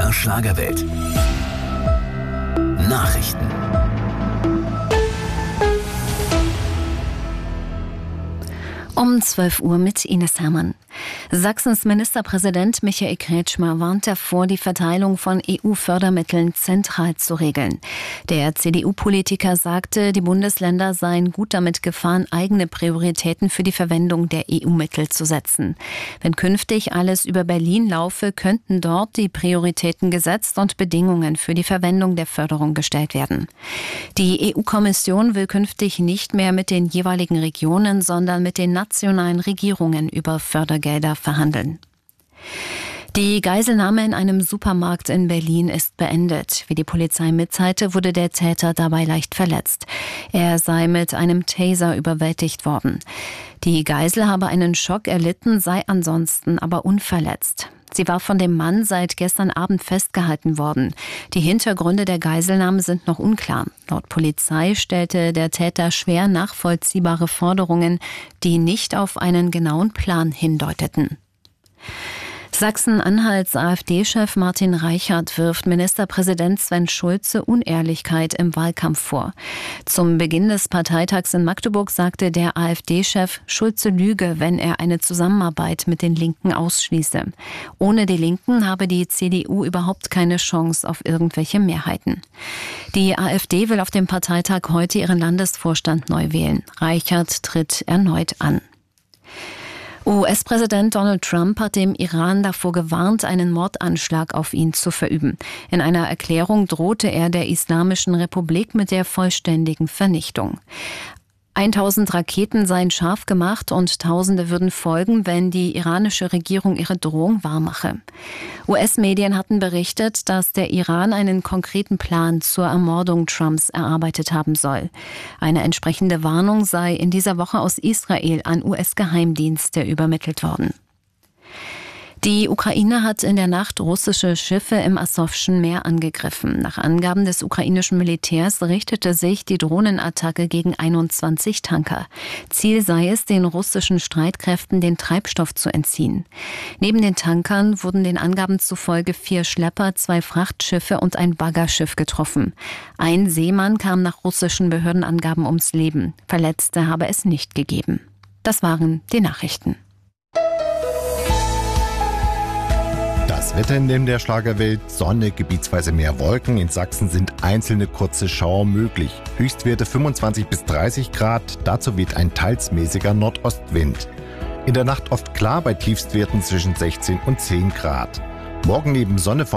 MDR Schlagerwelt. Nachrichten. Um 12 Uhr mit Ines Hermann. Sachsens Ministerpräsident Michael Kretschmer warnt davor, die Verteilung von EU-Fördermitteln zentral zu regeln. Der CDU-Politiker sagte, die Bundesländer seien gut damit gefahren, eigene Prioritäten für die Verwendung der EU-Mittel zu setzen. Wenn künftig alles über Berlin laufe, könnten dort die Prioritäten gesetzt und Bedingungen für die Verwendung der Förderung gestellt werden. Die EU-Kommission will künftig nicht mehr mit den jeweiligen Regionen, sondern mit den nationalen Regierungen über Fördergelder verhandeln. Die Geiselnahme in einem Supermarkt in Berlin ist beendet. Wie die Polizei mitteilte, wurde der Täter dabei leicht verletzt. Er sei mit einem Taser überwältigt worden. Die Geisel habe einen Schock erlitten, sei ansonsten aber unverletzt. Sie war von dem Mann seit gestern Abend festgehalten worden. Die Hintergründe der Geiselnahme sind noch unklar. Laut Polizei stellte der Täter schwer nachvollziehbare Forderungen, die nicht auf einen genauen Plan hindeuteten. Sachsen-Anhalts AfD-Chef Martin Reichert wirft Ministerpräsident Sven Schulze Unehrlichkeit im Wahlkampf vor. Zum Beginn des Parteitags in Magdeburg sagte der AfD-Chef, Schulze lüge, wenn er eine Zusammenarbeit mit den Linken ausschließe. Ohne die Linken habe die CDU überhaupt keine Chance auf irgendwelche Mehrheiten. Die AfD will auf dem Parteitag heute ihren Landesvorstand neu wählen. Reichert tritt erneut an. US-Präsident Donald Trump hat dem Iran davor gewarnt, einen Mordanschlag auf ihn zu verüben. In einer Erklärung drohte er der Islamischen Republik mit der vollständigen Vernichtung. 1000 Raketen seien scharf gemacht und Tausende würden folgen, wenn die iranische Regierung ihre Drohung wahrmache. US-Medien hatten berichtet, dass der Iran einen konkreten Plan zur Ermordung Trumps erarbeitet haben soll. Eine entsprechende Warnung sei in dieser Woche aus Israel an US-Geheimdienste übermittelt worden. Die Ukraine hat in der Nacht russische Schiffe im Asowschen Meer angegriffen. Nach Angaben des ukrainischen Militärs richtete sich die Drohnenattacke gegen 21 Tanker. Ziel sei es, den russischen Streitkräften den Treibstoff zu entziehen. Neben den Tankern wurden den Angaben zufolge 4 Schlepper, 2 Frachtschiffe und ein Baggerschiff getroffen. Ein Seemann kam nach russischen Behördenangaben ums Leben. Verletzte habe es nicht gegeben. Das waren die Nachrichten. Das Wetter in der Schlagerwelt: Sonne, gebietsweise mehr Wolken. In Sachsen sind einzelne kurze Schauer möglich. Höchstwerte 25 bis 30 Grad. Dazu weht ein teils mäßiger Nordostwind. In der Nacht oft klar bei Tiefstwerten zwischen 16 und 10 Grad. Morgen neben Sonne